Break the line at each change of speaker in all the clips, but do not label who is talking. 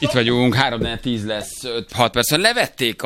Itt vagyunk, 3-10 lesz, 5-6 perc. Levették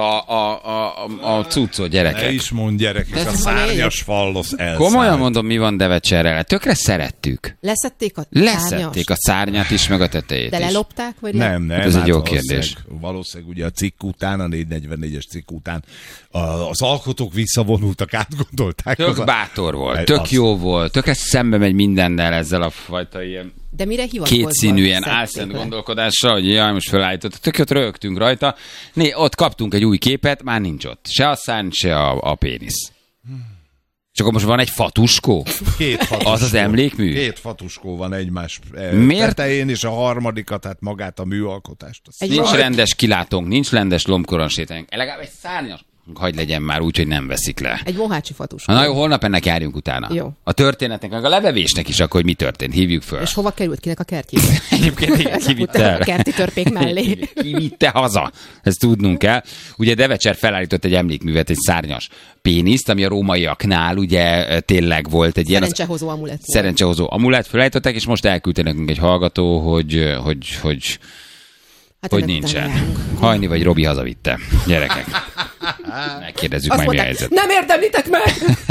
a cuccot, gyerekek.
Ne is mond, gyerekek, a szárnyas fallosz elszállt.
Komolyan mondom, mi van Devecserrel. Tökre szerettük.
Leszették
a szárnyat is, meg a tetejét
de
is.
lelopták, vagy
Nem.
Ez egy jó kérdés.
Valószínűleg ugye a cikk után, a 444-es cikk után az alkotók visszavonultak, átgondolták.
Tök bátor volt, tök jó volt, tökre szembe megy mindennel ezzel a fajta ilyen
de mire hivatkozva?
Kétszínű ilyen álszent gondolkodással, hogy jaj, most felállított. Tök jót rögtünk rajta. Ott kaptunk egy új képet, már nincs ott. Se a szárny, se a pénisz. És akkor most van egy fatuskó?
Két fatuskó.
Az az emlékmű?
Két fatuskó van egymás
tetején,
és a harmadikat, tehát magát a műalkotást.
Nincs rendes kilátónk, nincs rendes lombkoronsétáink. Legalább egy szárnyas. Hagy legyen már úgy, hogy nem veszik le.
Egy mohácsi fatuskó.
Na jó, holnap ennek járjunk utána.
Jó.
A történetnek, meg a levevésnek is akkor, hogy mi történt. Hívjuk föl.
És hova került kinek a kertjébe?
Egyébként kivitte el.
A kerti törpék mellé.
Kivitte haza. Ezt tudnunk kell. Ugye Devecser felállított egy emlékművet, egy szárnyas péniszt, ami a rómaiaknál ugye tényleg volt egy ilyen...
Szerencsehozó amulet.
Szerencsehozó amulet felállították, és most elküldte nekünk egy hallgató, hogy nincsen. Hajni vagy Robi hazavitte. Gyerekek. Megkérdezzük
azt
majd, mi a
mondták,
helyzet.
nem érdemlitek meg!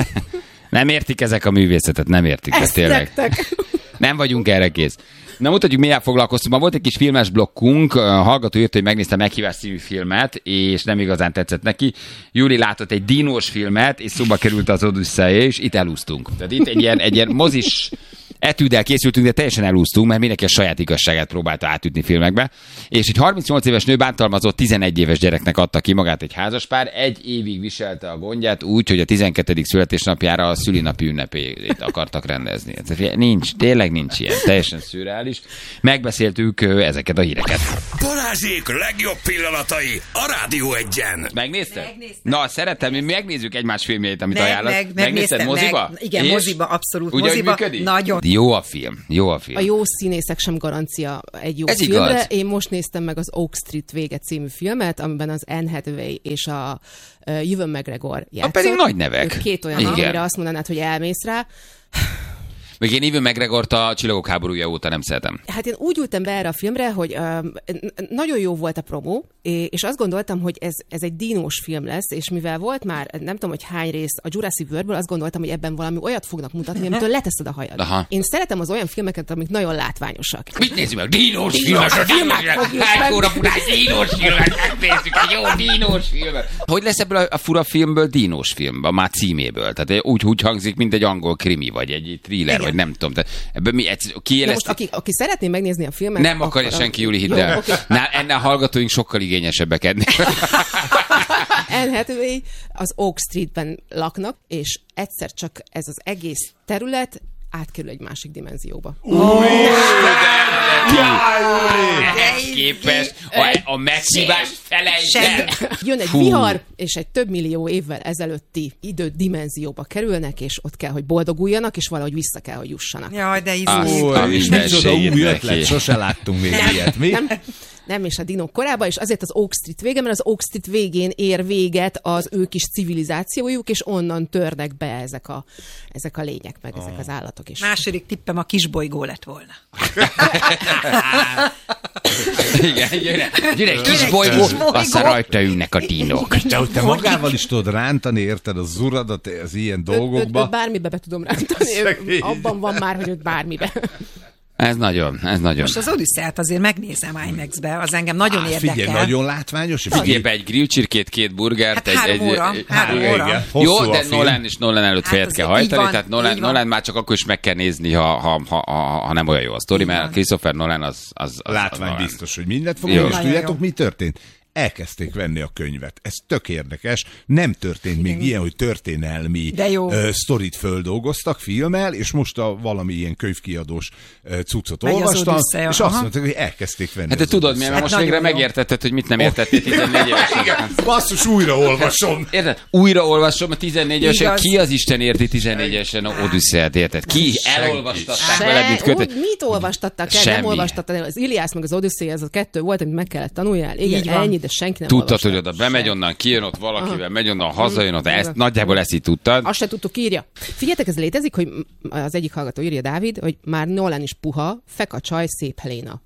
Nem értik ezek a művészetet, nem értik ezt tényleg. Nem vagyunk erre kész. Na mutatjuk, miért foglalkoztunk. Ma volt egy kis filmes blokkunk, a hallgató írt, hogy megnézte Meghívás című filmet, és nem igazán tetszett neki. Júli látott egy dinós filmet, és szóba került az Odüsszeia, és itt elúsztunk. Tehát itt egy ilyen mozis etűddel készültünk, de teljesen elúsztunk, mert mindenki a saját igazságát próbálta átütni filmekbe. És egy 38 éves nő bántalmazott 11 éves gyereknek adta ki magát egy házaspár, 1 évig viselte a gondját úgy, hogy a 12. születésnapjára a szülinapi ünnepét akartak rendezni. Tényleg nincs ilyen. Teljesen szürreális. Megbeszéltük ezeket a híreket.
Balázsék legjobb pillanatai a Rádió Egyen.
Megnézted?
Megnéztem.
Na, szeretem, mi megnézzük egymás filmjét, amit ajánlott. Megnézted moziba?
Igen,
és?
moziba, abszolút.
Ugye,
moziba,
működik?
nagyon.
Jó a film.
A jó színészek sem garancia egy jó
ez
filmre.
Igaz.
Én most néztem meg az Oak Street vége című filmet, amiben az Anne Hathaway és a Ewan McGregor játszott.
Pedig nagy nevek.
Ők két olyan,
Igen.
amire azt mondanád, hogy elmész rá.
Még én Ewan McGregort a Csillagok háborúja óta nem szeretem.
Hát én úgy ültem be erre a filmre, hogy nagyon jó volt a promó, és azt gondoltam, hogy ez egy dinós film lesz, és mivel volt már, nem tudom, hogy hány rész a Jurassic Worldből, azt gondoltam, hogy ebben valami olyat fognak mutatni, amitől leteszed a hajad. Aha. Én szeretem az olyan filmeket, amik nagyon látványosak.
Mit nézzük meg? Dinós filmet! Hány óra furás dinós filmet! Megnézzük egy jó dinós filmet! Hogy lesz ebből a fura filmből dinós film? A már címéből. Tehát úgy hangzik, mint egy angol krimi, vagy egy thriller, vagy nem tudom. Ebből mi
most aki szeretné megnézni a filmet...
Nem akarja senki, Júli, hidd el.
Okay.
Ennél a hallgatóink sokkal igényesebbek ennél.
Anne Hathaway az Oak Streetben laknak, és egyszer csak ez az egész terület átkerül egy másik dimenzióba.
Ehhez képest a meghívást felejtve.
Jön egy vihar, és egy több millió évvel ezelőtti dimenzióba kerülnek, és ott kell, hogy boldoguljanak, és valahogy vissza kell, hogy jussanak.
Jaj, de
és micsoda új ötlet, sose láttunk még ilyet. Mi?
Nem, és a dinók korába, és azért az Oak Street vége, mert az Oak Street végén ér véget az ő kis civilizációjuk, és onnan törnek be ezek a lények, meg ezek az állatok is.
Második tippem a kisbolygó lett volna.
Igen, gyere egy kisbolygó, aztán rajta ülnek a dinók.
De hogy te magával is tudod rántani, érted, az uradat az ilyen dolgokba.
Őt bármibe be tudom rántani. Abban van már, hogy őt bármibe.
Ez nagyon.
Most az Odüsszeiát azért megnézem IMAX-be, az engem nagyon érdekel.
Figyelj, nagyon látványos.
Figyelj be, egy grillcsirkét, 2 burgert.
Hát 3 óra.
Jó, de Nolan előtt fejet kell hajtani,
van,
tehát Nolan már csak akkor is meg kell nézni, ha nem olyan jó a sztori, mert Christopher Nolan az
látvány biztos, hogy mindent fog. És tudjátok, mi történt? Elkezdték venni a könyvet. Ez tök érdekes. Nem történt még ilyen, hogy történelmi sztorit földolgoztak filmmel, és most valami ilyen könyvkiadós cuccot olvastam, és azt mondták, hogy elkezdték venni.
Hát de tudod, mert most végre megértetted, hogy mit nem értettél 14 évesen.
Igen, basszus, újraolvasom.
Érted? Újraolvasom a 14 évesen. Ki az Isten érti 14 évesen a Odüsszeiát, érted? Ki elolvastatták veled, mit kötött?
Mit olvastattak el? Nem olvastattad el. Az Iliász meg az Odüsszeia, az a 2 volt, amit meg kellett tanuljál. Igen, ennyi, de senki nem
tudtad, hogy oda bemegy onnan, kijön ott valakivel, megy onnan, hazajön ott, nagyjából ezt így tudtad.
Azt se tudtuk, írja. Figyeljetek, ez létezik, hogy az egyik hallgató írja, Dávid, hogy már Nolan is puha, fek a csaj, szép Helena.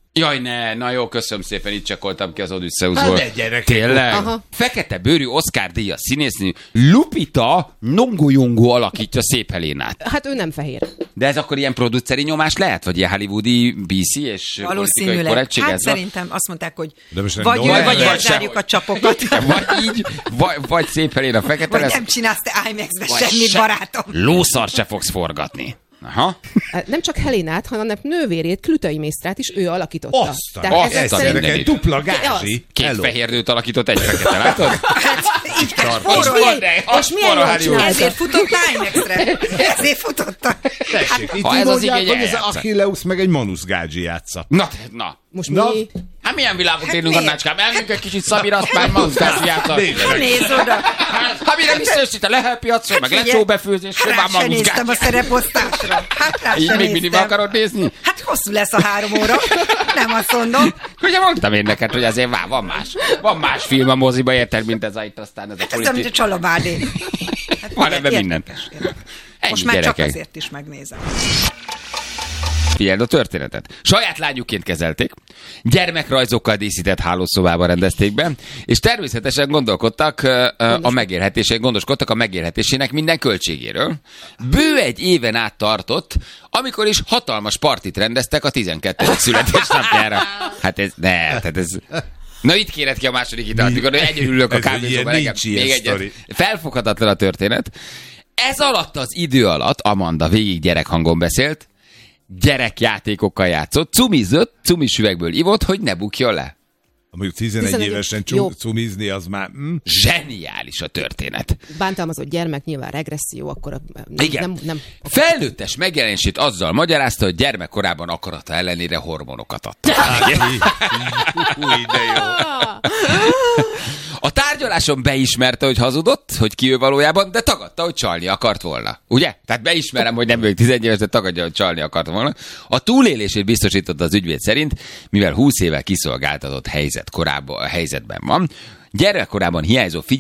Jaj, ne, na jó, köszönöm szépen, itt csekoltam ki az Odüsszeuszból.
Hát gyerekek.
Tényleg? Aha. Fekete bőrű Oscar-díjas színésznő Lupita Nyong'o alakítja Szép Helénát.
Hát ő nem fehér.
De ez akkor ilyen produceri nyomás lehet? Vagy ilyen hollywoodi BC és politikai korrektség?
Hát
ez
szerintem azt mondták, hogy
vagy
ő, vagy elzárjuk a csapokat.
Vagy így, vagy Szép Heléna fekete
vagy
lesz.
nem csinálsz te IMAX-be semmit, barátom.
Lószart se fogsz forgatni. Aha.
Nem csak Helénát, hanem nővérét, Klütai Mésztrát is ő alakította.
Ez egy dupla gázsi.
Két fehér nőt alakított, egy fekete, látod?
Hát így kell
és milyen jól csinálta.
Ezért futott IMAX-re. Ezért futotta.
Tessék, itt tudják, hogy ez Achilleus meg egy Manus Gágyi játsza.
Na.
Most mi?
Hát milyen világot élünk, Annácskám? Elmegyünk egy kicsit Szabi Rasztmány, Manus Gágyi játsza.
Nézd oda.
Hát mire visszajössz a lehelpiacról, meg lecsóbefőzésről, már
Rá se
Manus
néztem a
Gágyi.
szereposztásra. Hát rá
Így
se
még mindig
néztem.
akarod nézni?
Hát hosszú lesz a 3 óra. Nem azt mondom.
Ugye mondtam én neked, hogy azért van más film a moziba, érted, mint ez itt aztán ez a
Ez olyan, mint a Csalabádé. Hát
van ebben minden.
Most már csak azért is megnézem.
Figyeld a történetet. Saját lányuként kezelték, gyermekrajzokkal díszített hálószobába rendezték be, és természetesen gondoskodtak a megélhetésének minden költségéről. Bő egy éven át tartott, amikor is hatalmas partit rendeztek a 12. születésnapjára. Hát ez... Na itt kéred ki a második italt, mikor egyedül ülök a kávézóban. Még egyet. Felfoghatatlan a történet. Ez alatt az idő alatt Amanda végig gyerekhangon beszélt, gyerekjátékokkal játszott, cumizott, cumis üvegből ivott, hogy ne bukjon le.
Mondjuk 11 évesen cumizni, az már...
Zseniális a történet.
Bántalmazott gyermek, nyilván regresszió, akkor
igen. Nem. Felnőttes megjelenését azzal magyarázta, hogy gyermekkorában akarata ellenére hormonokat adta.
De jó.
A tárgyaláson beismerte, hogy hazudott, hogy ki ő valójában, de tagadta, hogy csalni akart volna. Ugye? Tehát beismerem, hogy nem vagyok 11 éves, de tagadja, hogy csalni akart volna. A túlélését biztosította az ügyvéd szerint, mivel 20 éve kiszolgáltatott helyzetben van. Gyermekkorában hiányzó